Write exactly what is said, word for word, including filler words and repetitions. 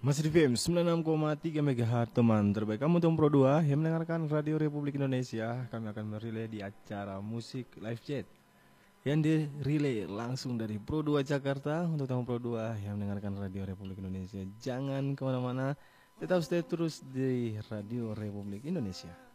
Masih di V M sembilan puluh enam koma tiga MHz, teman terbaik kamu Tom Pro dua yang mendengarkan Radio Republik Indonesia. Kami akan merilai di acara musik live chat yang dirilai langsung dari Pro dua Jakarta. Untuk tamu Pro dua yang mendengarkan Radio Republik Indonesia, jangan kemana-mana, tetap stay terus di Radio Republik Indonesia.